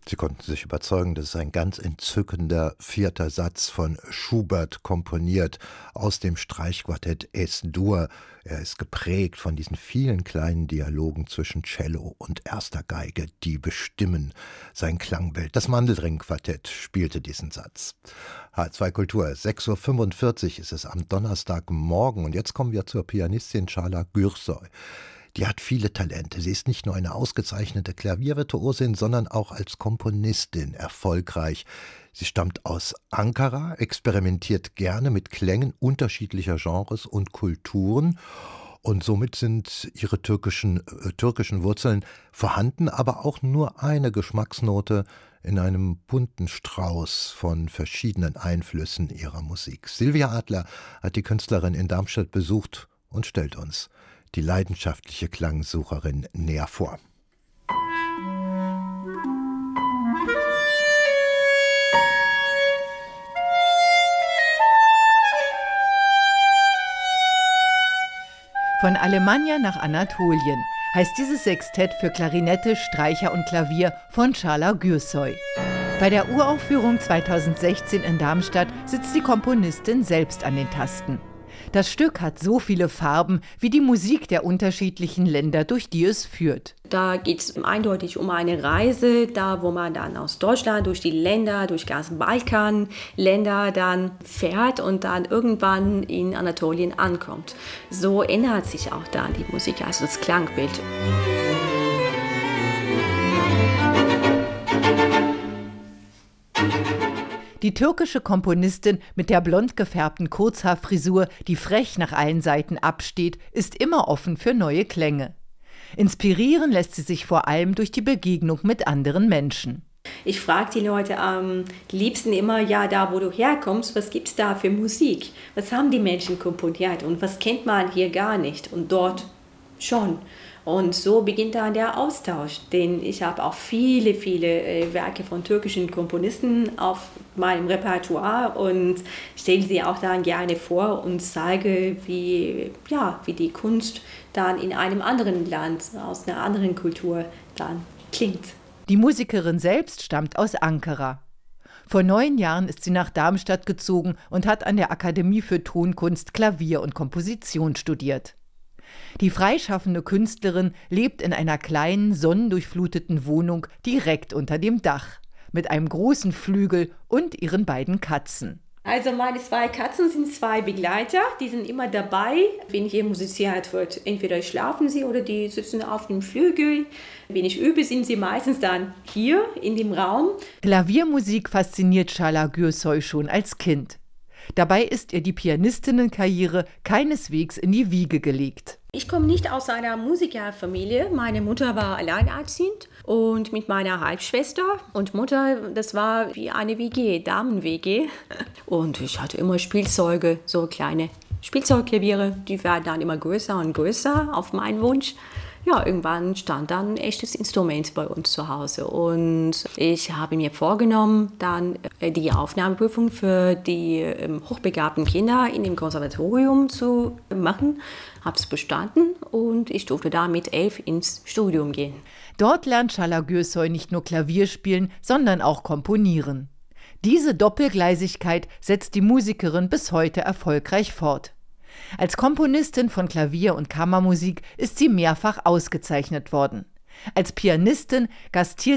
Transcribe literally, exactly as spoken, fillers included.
Sie konnten sich überzeugen, das ist ein ganz entzückender vierter Satz von Schubert, komponiert aus dem Streichquartett Es-Dur. Er ist geprägt von diesen vielen kleinen Dialogen zwischen Cello und erster Geige, die bestimmen sein Klangbild. Das Mandelring-Quartett spielte diesen Satz. H zwei Kultur, sechs Uhr fünfundvierzig ist es am Donnerstagmorgen. Und jetzt kommen wir zur Pianistin Çağla Gürsoy. Die hat viele Talente. Sie ist nicht nur eine ausgezeichnete Klaviervirtuosin, sondern auch als Komponistin erfolgreich. Sie stammt aus Ankara, experimentiert gerne mit Klängen unterschiedlicher Genres und Kulturen. Und somit sind ihre türkischen, äh, türkischen Wurzeln vorhanden, aber auch nur eine Geschmacksnote in einem bunten Strauß von verschiedenen Einflüssen ihrer Musik. Silvia Adler hat die Künstlerin in Darmstadt besucht und stellt uns die leidenschaftliche Klangsucherin näher vor. Von Alemannia nach Anatolien heißt dieses Sextett für Klarinette, Streicher und Klavier von Çağla Gürsoy. Bei der Uraufführung zweitausendsechzehn in Darmstadt sitzt die Komponistin selbst an den Tasten. Das Stück hat so viele Farben wie die Musik der unterschiedlichen Länder, durch die es führt. Da geht es eindeutig um eine Reise, da wo man dann aus Deutschland durch die Länder, durch ganz Balkanländer dann fährt und dann irgendwann in Anatolien ankommt. So ändert sich auch dann die Musik, also das Klangbild. Die türkische Komponistin mit der blond gefärbten Kurzhaarfrisur, die frech nach allen Seiten absteht, ist immer offen für neue Klänge. Inspirieren lässt sie sich vor allem durch die Begegnung mit anderen Menschen. Ich frage die Leute am liebsten immer, ja, da wo du herkommst, was gibt es da für Musik? Was haben die Menschen komponiert und was kennt man hier gar nicht und dort schon? Und so beginnt dann der Austausch, denn ich habe auch viele, viele äh, Werke von türkischen Komponisten auf meinem Repertoire und stelle sie auch dann gerne vor und zeige, wie, ja, wie die Kunst dann in einem anderen Land, aus einer anderen Kultur dann klingt. Die Musikerin selbst stammt aus Ankara. Vor neun Jahren ist sie nach Darmstadt gezogen und hat an der Akademie für Tonkunst Klavier und Komposition studiert. Die freischaffende Künstlerin lebt in einer kleinen, sonnendurchfluteten Wohnung direkt unter dem Dach, mit einem großen Flügel und ihren beiden Katzen. Also meine zwei Katzen sind zwei Begleiter, die sind immer dabei, wenn hier musiziert wird. Entweder schlafen sie oder die sitzen auf dem Flügel. Wenn ich übe, sind sie meistens dann hier in dem Raum. Klaviermusik fasziniert Çağla Gürsoy schon als Kind. Dabei ist ihr die Pianistinnenkarriere keineswegs in die Wiege gelegt. Ich komme nicht aus einer Musikerfamilie. Meine Mutter war alleinerziehend und mit meiner Halbschwester. Und Mutter, das war wie eine W G, Damen-W G. Und ich hatte immer Spielzeuge, so kleine Spielzeugklaviere. Die werden dann immer größer und größer auf meinen Wunsch. Ja, irgendwann stand dann ein echtes Instrument bei uns zu Hause und ich habe mir vorgenommen, dann die Aufnahmeprüfung für die hochbegabten Kinder in dem Konservatorium zu machen. Habe es bestanden und ich durfte da mit elf ins Studium gehen. Dort lernt Çağla Gürsoy nicht nur Klavier spielen, sondern auch komponieren. Diese Doppelgleisigkeit setzt die Musikerin bis heute erfolgreich fort. Als Komponistin von Klavier- und Kammermusik ist sie mehrfach ausgezeichnet worden. Als Pianistin gastiert